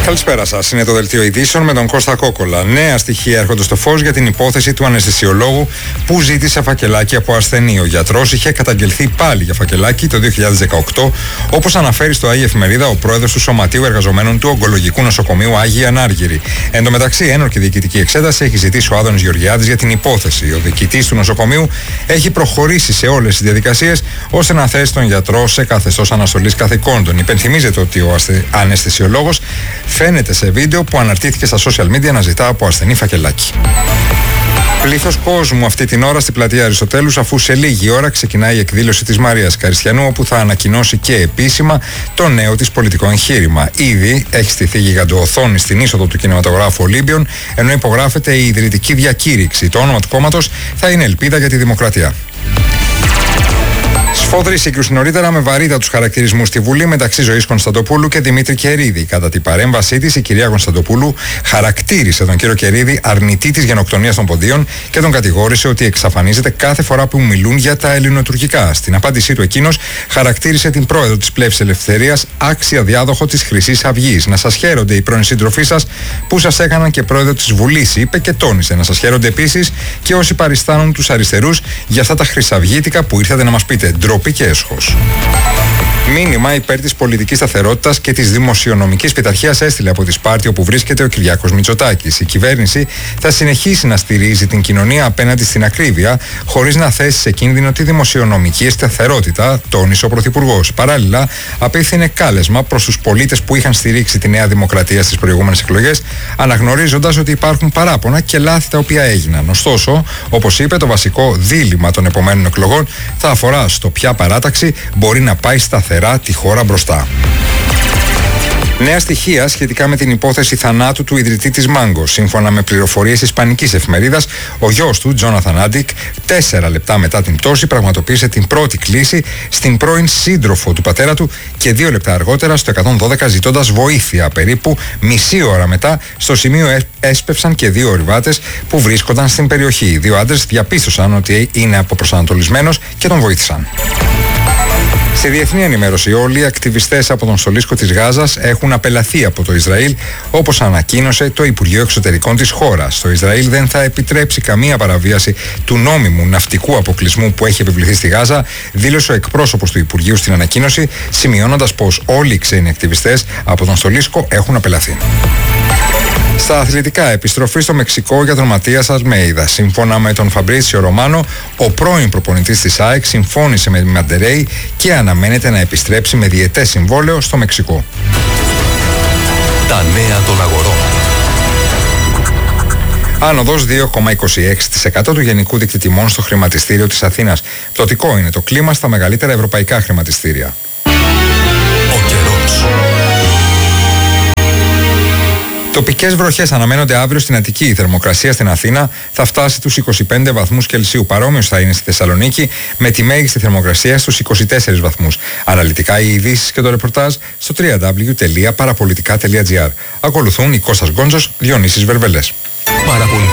Καλησπέρα σας. Είναι το δελτίο ειδήσεων με τον Κώστα Κόκολα. Νέα στοιχεία έρχονται στο φως για την υπόθεση του αναισθησιολόγου που ζήτησε φακελάκι από ασθενή. Ο γιατρός είχε καταγγελθεί πάλι για φακελάκι το 2018, όπως αναφέρει στο Άγια Εφημερίδα ο πρόεδρος του Σωματείου Εργαζομένων του Ογκολογικού Νοσοκομείου Άγιοι Ανάργυροι. Εν τω μεταξύ, ένορκη διοικητική εξέταση έχει ζητήσει ο Άδωνης Γεωργιάδης για την υπόθεση. Ο διοικητής του νοσοκομείου έχει προχωρήσει σε όλες τις διαδικασίες ώστε να θέσει τον γιατρό σε καθεστώς αναστολής καθηκόντων. Υπενθυμίζεται ότι ο αναισθησιολόγος φαίνεται σε βίντεο που αναρτήθηκε στα social media να ζητά από ασθενή φακελάκι. Πλήθος κόσμου αυτή την ώρα στην πλατεία Αριστοτέλους, αφού σε λίγη ώρα ξεκινάει η εκδήλωση της Μαρίας Καριστιανού, όπου θα ανακοινώσει και επίσημα το νέο της πολιτικό εγχείρημα. Ήδη έχει στηθεί γιγαντοοθόνη στην είσοδο του κινηματογράφου Ολύμπιον, ενώ υπογράφεται η ιδρυτική διακήρυξη. Το όνομα του κόμματος θα είναι Ελπίδα για τη Δημοκρατία. Σφόδρη σύγκρουση νωρίτερα με βαρύτατους χαρακτηρισμούς στη Βουλή μεταξύ Ζωής Κωνσταντοπούλου και Δημήτρη Κερίδη. Κατά την παρέμβασή της, η κυρία Κωνσταντοπούλου χαρακτήρισε τον κύριο Κερίδη αρνητή της γενοκτονίας των ποντίων και τον κατηγόρησε ότι εξαφανίζεται κάθε φορά που μιλούν για τα ελληνοτουρκικά. Στην απάντησή του, εκείνος χαρακτήρισε την πρόεδρο της Πλεύσης Ελευθερίας άξια διάδοχο της Χρυσής Αυγής. Να σας χαίρονται οι πρώην σύντροφοί σας που σας έκαναν και πρόεδρο της Βουλής, είπε, και τόνισε. Να σας χαίρονται επίσης και όσοι παριστάνουν τους αριστερούς για αυτά τα χρυσαυγίτικα που ήρθατε να μας πείτε. Ντροπή και έσχος. Μήνυμα υπέρ της πολιτικής σταθερότητας και της δημοσιονομικής πειθαρχίας έστειλε από τη Σπάρτη, όπου βρίσκεται ο Κυριάκος Μητσοτάκης. Η κυβέρνηση θα συνεχίσει να στηρίζει την κοινωνία απέναντι στην ακρίβεια, χωρίς να θέσει σε κίνδυνο τη δημοσιονομική σταθερότητα, τόνισε ο Πρωθυπουργός. Παράλληλα, απίθυνε κάλεσμα προς τους πολίτες που είχαν στηρίξει τη Νέα Δημοκρατία στις προηγούμενες εκλογές, αναγνωρίζοντας ότι υπάρχουν παράπονα και λάθη τα οποία έγιναν. Ωστόσο, όπως είπε, το βασικό δίλημμα των επομένων εκλογών θα αφορά στο ποια παράταξη μπορεί να πάει σταθερά τη χώρα μπροστά. Νέα στοιχεία σχετικά με την υπόθεση θανάτου του ιδρυτή της Μάγκο. Σύμφωνα με πληροφορίες ισπανικής εφημερίδας, ο γιος του, Τζόναθαν Άντικ, 4 λεπτά μετά την πτώση, πραγματοποίησε την πρώτη κλήση στην πρώην σύντροφο του πατέρα του και 2 λεπτά αργότερα στο 112 ζητώντας βοήθεια. Περίπου μισή ώρα μετά, στο σημείο έσπευσαν και 2 ορειβάτες που βρίσκονταν στην περιοχή. Οι 2 άντρες διαπίστωσαν ότι είναι αποπροσανατολισμένος και τον βοήθησαν. Σε διεθνή ενημέρωση, όλοι οι ακτιβιστές από τον στολίσκο της Γάζας έχουν απελαθεί από το Ισραήλ, όπως ανακοίνωσε το Υπουργείο Εξωτερικών της χώρας. Το Ισραήλ δεν θα επιτρέψει καμία παραβίαση του νόμιμου ναυτικού αποκλεισμού που έχει επιβληθεί στη Γάζα, δήλωσε ο εκπρόσωπος του Υπουργείου στην ανακοίνωση, σημειώνοντας πως όλοι οι ξένοι ακτιβιστές από τον στολίσκο έχουν απελαθεί. Στα αθλητικά, επιστροφή στο Μεξικό για τον Ματίας Αλμέιδα. Σύμφωνα με τον Φαμπρίτσιο Ρωμάνο, ο πρώην προπονητής της ΑΕΚ συμφώνησε με τη Μοντερρέι και αναμένεται να επιστρέψει με διετές συμβόλαιο στο Μεξικό. Τα νέα των αγορών. Άνοδος 2,26% του γενικού δείκτη τιμών στο χρηματιστήριο της Αθήνας. Πτωτικό είναι το κλίμα στα μεγαλύτερα ευρωπαϊκά χρηματιστήρια. Ο καιρός. Τοπικές βροχές αναμένονται αύριο στην Αττική. Η θερμοκρασία στην Αθήνα θα φτάσει τους 25 βαθμούς Κελσίου. Παρόμοιος θα είναι στη Θεσσαλονίκη, με τη μέγιστη θερμοκρασία στους 24 βαθμούς. Αναλυτικά οι ειδήσεις και το ρεπορτάζ στο www.parapolitica.gr. Ακολουθούν η Κώστας Γκόντζος, Διονύσης Βερβελές. Παραπολιτικά.